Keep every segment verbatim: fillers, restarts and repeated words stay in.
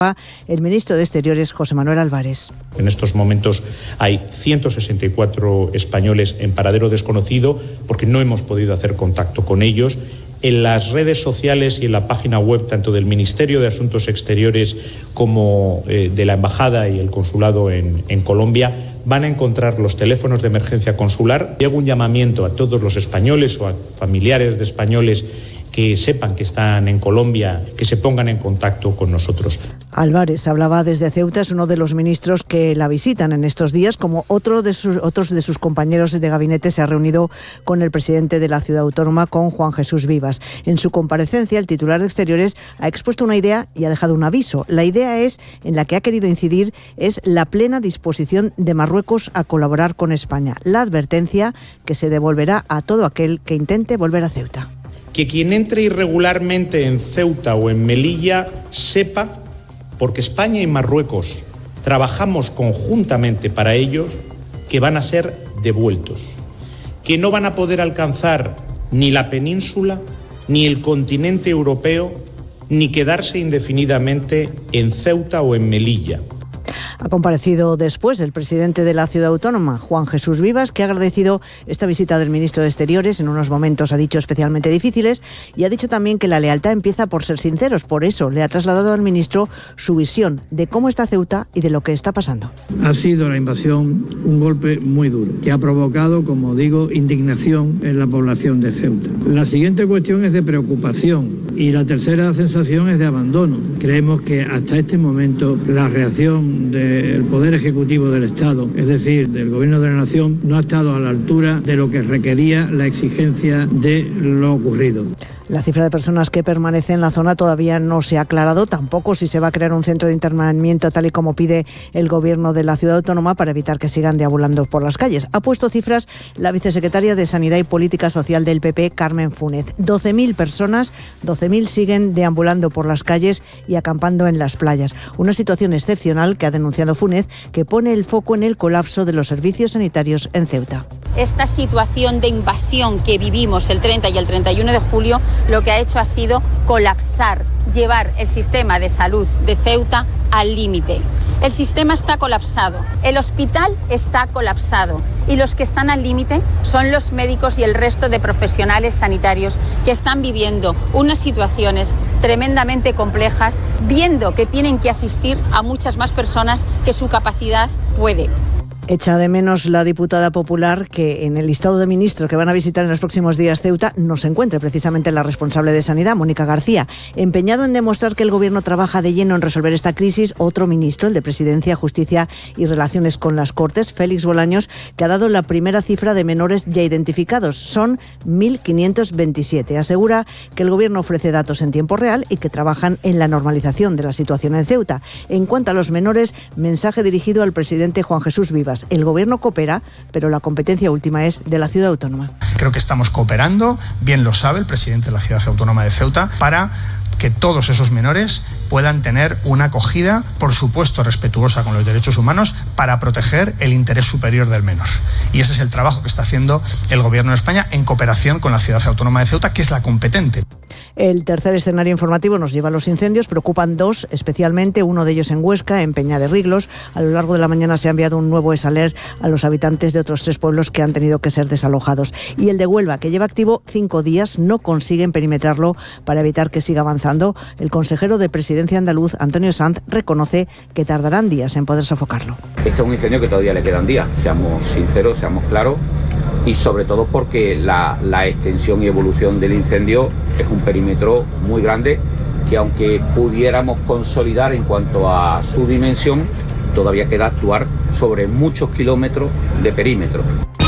el ministro de Exteriores, José Manuel Álvarez. En estos momentos hay ciento sesenta y cuatro españoles en paradero desconocido porque no hemos podido hacer contacto con ellos. En las redes sociales y en la página web tanto del Ministerio de Asuntos Exteriores como eh, de la Embajada y el Consulado en, en Colombia van a encontrar los teléfonos de emergencia consular. Y hago un llamamiento a todos los españoles o a familiares de españoles que sepan que están en Colombia, que se pongan en contacto con nosotros. Álvarez hablaba desde Ceuta, es uno de los ministros que la visitan en estos días, como otro de sus, otros de sus compañeros de gabinete se ha reunido con el presidente de la ciudad autónoma, con Juan Jesús Vivas. En su comparecencia, el titular de Exteriores ha expuesto una idea y ha dejado un aviso. La idea es, en la que ha querido incidir, es la plena disposición de Marruecos a colaborar con España. La advertencia que se devolverá a todo aquel que intente volver a Ceuta. Que quien entre irregularmente en Ceuta o en Melilla sepa, porque España y Marruecos trabajamos conjuntamente para ellos, que van a ser devueltos, que no van a poder alcanzar ni la península, ni el continente europeo, ni quedarse indefinidamente en Ceuta o en Melilla. Ha comparecido después el presidente de la ciudad autónoma, Juan Jesús Vivas, que ha agradecido esta visita del ministro de Exteriores en unos momentos, ha dicho, especialmente difíciles, y ha dicho también que la lealtad empieza por ser sinceros. Por eso le ha trasladado al ministro su visión de cómo está Ceuta y de lo que está pasando. Ha sido la invasión un golpe muy duro, que ha provocado, como digo, indignación en la población de Ceuta. La siguiente cuestión es de preocupación y la tercera sensación es de abandono. Creemos que hasta este momento la reacción de el Poder Ejecutivo del Estado, es decir, del Gobierno de la Nación, no ha estado a la altura de lo que requería la exigencia de lo ocurrido. La cifra de personas que permanecen en la zona todavía no se ha aclarado, tampoco si se va a crear un centro de internamiento tal y como pide el Gobierno de la ciudad autónoma para evitar que sigan deambulando por las calles. Ha puesto cifras la vicesecretaria de Sanidad y Política Social del P P, Carmen Fúnez. doce mil personas, doce mil siguen deambulando por las calles y acampando en las playas. Una situación excepcional que ha denunciado Fúnez, que pone el foco en el colapso de los servicios sanitarios en Ceuta. Esta situación de invasión que vivimos el treinta y el treinta y uno de julio lo que ha hecho ha sido colapsar, llevar el sistema de salud de Ceuta al límite. El sistema está colapsado, el hospital está colapsado y los que están al límite son los médicos y el resto de profesionales sanitarios que están viviendo unas situaciones tremendamente complejas, viendo que tienen que asistir a muchas más personas que su capacidad puede. Echa de menos la diputada popular que en el listado de ministros que van a visitar en los próximos días Ceuta no se encuentre precisamente la responsable de Sanidad, Mónica García. Empeñado en demostrar que el Gobierno trabaja de lleno en resolver esta crisis, otro ministro, el de Presidencia, Justicia y Relaciones con las Cortes, Félix Bolaños, que ha dado la primera cifra de menores ya identificados. Son mil quinientos veintisiete. Asegura que el Gobierno ofrece datos en tiempo real y que trabajan en la normalización de la situación en Ceuta. En cuanto a los menores, mensaje dirigido al presidente Juan Jesús Vivas. El Gobierno coopera, pero la competencia última es de la ciudad autónoma. Creo que estamos cooperando, bien lo sabe el presidente de la ciudad autónoma de Ceuta, para que todos esos menores puedan tener una acogida, por supuesto, respetuosa con los derechos humanos, para proteger el interés superior del menor. Y ese es el trabajo que está haciendo el Gobierno de España en cooperación con la ciudad autónoma de Ceuta, que es la competente. El tercer escenario informativo nos lleva a los incendios. Preocupan dos, especialmente, uno de ellos en Huesca, en Peña de Riglos. A lo largo de la mañana se ha enviado un nuevo esaler a los habitantes de otros tres pueblos que han tenido que ser desalojados. Y el de Huelva, que lleva activo cinco días, no consiguen perimetrarlo para evitar que siga avanzando. El consejero de Presidencia andaluz, Antonio Sanz, reconoce que tardarán días en poder sofocarlo. Este es un incendio que todavía le quedan días, seamos sinceros, seamos claros. Y sobre todo porque la, la extensión y evolución del incendio es un perímetro muy grande que, aunque pudiéramos consolidar en cuanto a su dimensión, todavía queda actuar sobre muchos kilómetros de perímetro.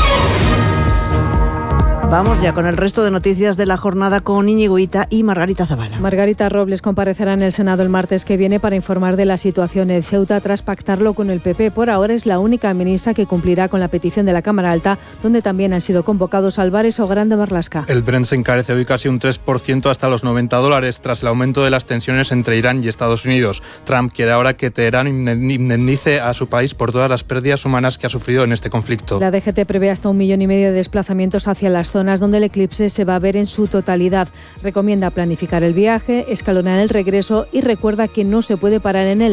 Vamos ya con el resto de noticias de la jornada con Íñigo Ita y Margarita Zavala. Margarita Robles comparecerá en el Senado el martes que viene para informar de la situación en Ceuta tras pactarlo con el P P. Por ahora es la única ministra que cumplirá con la petición de la Cámara Alta, donde también han sido convocados Álvarez o Grande Marlaska. El Brent se encarece hoy casi un tres por ciento hasta los noventa dólares tras el aumento de las tensiones entre Irán y Estados Unidos. Trump quiere ahora que Teherán indemnice a su país por todas las pérdidas humanas que ha sufrido en este conflicto. La D G T prevé hasta un millón y medio de desplazamientos hacia las zonas zonas donde el eclipse se va a ver en su totalidad. Recomienda planificar el viaje, escalonar el regreso y recuerda que no se puede parar en el